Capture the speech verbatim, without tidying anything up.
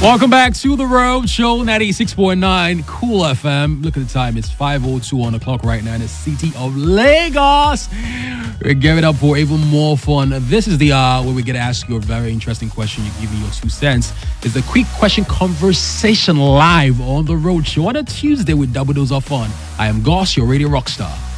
Welcome back to The Road Show, ninety-six point nine Cool F M. Look at the time. It's five oh two on the clock right now in the city of Lagos. We're giving up for even more fun. This is the hour where we get to ask you a very interesting question. You give me your two cents. It's the quick question conversation live on The Road Show on a Tuesday with double dose of fun. I am Goss, your radio rock star.